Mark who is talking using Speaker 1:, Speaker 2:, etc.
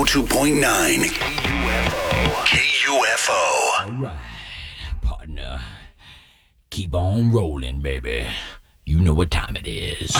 Speaker 1: 102.9 KUFO. KUFO.
Speaker 2: All right, partner. Keep on rolling, baby. You know what time it is.